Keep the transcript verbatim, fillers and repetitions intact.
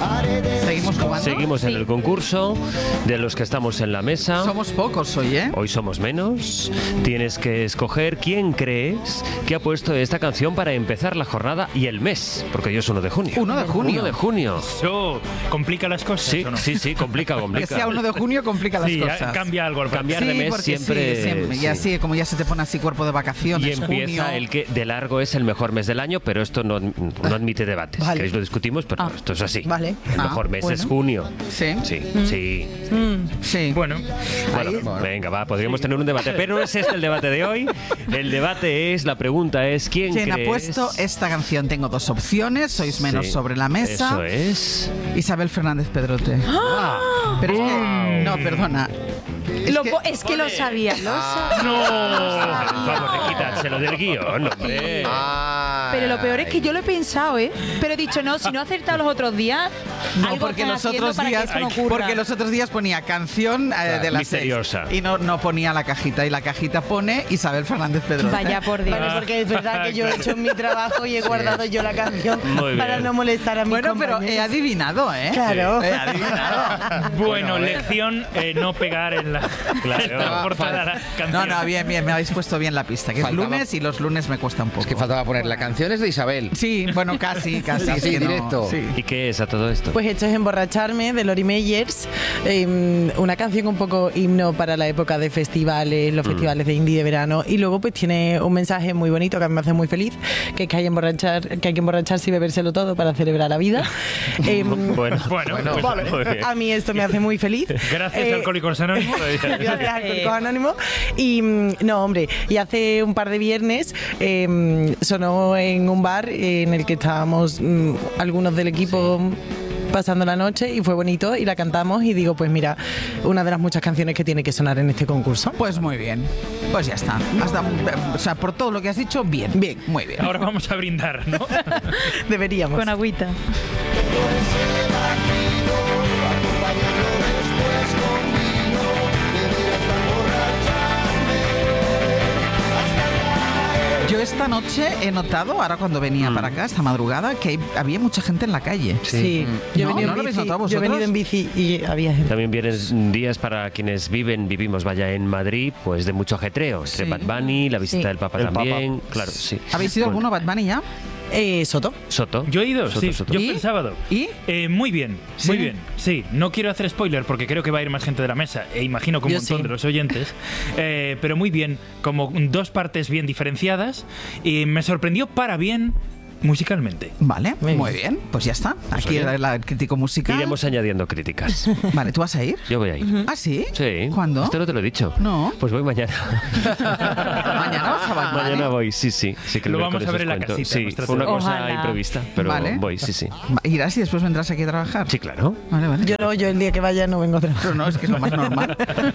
Seguimos jugando. Seguimos en Sí. el concurso de los que estamos en la mesa. Somos pocos hoy, ¿eh? Hoy somos menos. Tienes que escoger quién crees que ha puesto esta canción para empezar la jornada y el mes, porque hoy es uno de junio. uno de junio. uno de junio. Eso complica las cosas. Sí, ¿o no? sí, sí, complica, Que complica. sea uno de junio complica las Sí, cosas. cambia algo. al Cambiar Sí, de mes porque siempre, sí, siempre. Y sí. así, como ya se te pone así cuerpo de vacaciones, Y empieza junio. el que de largo es el mejor mes del año, pero esto no, no admite debates. Vale. Si queréis lo discutimos, pero Ah, esto es así. vale. El Ah, mejor mes bueno. es junio. Sí. Sí, sí. Sí. Bueno, Bueno, venga, va, podríamos tener un debate, pero no es este el debate de hoy. El debate es, la pregunta es, ¿quién, ¿Quién ha crees? puesto esta canción? Tengo dos opciones, sois menos Sí, sobre la mesa. Eso es. Isabel Fernández Pedrote. Pero es que, no, perdona. Es Lo que- po- es que lo sabía, lo sabía. no. Por favor, de quitárselo del guión, hombre. Pero lo peor es que yo lo he pensado, ¿eh? Pero he dicho, no, si no he acertado los otros días, No, algo porque están los haciendo otros para que días, esto no ocurra. porque los otros días ponía canción eh, de las seis misteriosa. y no, no ponía la cajita, y la cajita pone Isabel Fernández Pedrote. Vaya por Dios. Vale, porque es verdad que yo he hecho mi trabajo y he guardado yo la canción Muy para bien. no molestar a mis Bueno, pero compañeros. he adivinado, ¿eh? Claro. He adivinado. Bueno, a ver. lección, eh, no pegar en la, Claro. en la portada de la canción. No, no, bien, bien, me habéis puesto bien la pista, que Faltaba- es lunes y los lunes me cuesta un poco. Es que faltaba poner la canción es de Isabel. Sí, bueno, casi, casi. Así, es que no- directo. sí. ¿Y qué es a todo esto? Pues esto es Emborracharme de Lori Meyers, eh, una canción un poco himno para la época de festivales, los festivales de indie de verano, y luego pues tiene un mensaje muy bonito que a mí me hace muy feliz, que es que hay, emborrachar, que hay que emborracharse y bebérselo todo para celebrar la vida. Eh, Bueno, Bueno, Bueno, pues, Vale. muy bien. A mí esto me hace muy feliz. gracias Eh, Alcohólicos Anónimos. Gracias, Alcohólicos Anónimos. Y mm, no, hombre, y hace un par de viernes eh, sonó en un bar en el que estábamos mm, algunos del equipo pasando la noche, y fue bonito y la cantamos, y digo, pues mira, una de las muchas canciones que tiene que sonar en este concurso. Pues muy bien. Pues ya está. Hasta, o sea, por todo lo que has dicho, bien. Bien. Muy bien. Ahora vamos a brindar, ¿no? Deberíamos. Con agüita. Yo esta noche he notado, ahora cuando venía para acá, esta madrugada, que hay- había mucha gente en la calle. Sí, yo he ¿No? venido ¿No lo en habéis bici, notado yo he venido vosotros? en bici y había gente. También vienen días para quienes viven, vivimos, vaya, en Madrid, pues de mucho ajetreo. Entre Sí. Bad Bunny, la visita Sí. del Papa El Papa. también. Claro, sí. ¿Habéis ido Bueno, alguno Bad Bunny ya? Eh, Soto. Soto. Yo he ido, Soto, sí. Soto. Yo ¿Y? fui el sábado. ¿Y? Eh, muy bien, ¿Sí? muy bien. Sí, no quiero hacer spoiler porque creo que va a ir más gente de la mesa, e imagino que un Yo montón sí. de los oyentes. Eh, pero muy bien, como dos partes bien diferenciadas, y me sorprendió para bien musicalmente. Vale, muy Muy bien. Pues ya está. Aquí oye, era la- el crítico musical. Iremos añadiendo críticas. Vale, ¿tú vas a ir? Yo voy a ir. ¿Ah, sí? Sí. ¿Cuándo? Esto no te lo he dicho. No. Pues voy mañana. ¿Mañana vas a Bad Bunny? Mañana voy, sí, sí. sí que Lo el vamos miércoles a ver os en la cuento. casita, Sí, nuestra fue una tele. cosa Ojalá. imprevista, pero Vale. voy, sí, sí. Va- ¿Irás y después vendrás aquí a trabajar? Sí, claro. Vale, vale. Yo no, yo el día que vaya no vengo a trabajar. Pero no, es que es lo más normal.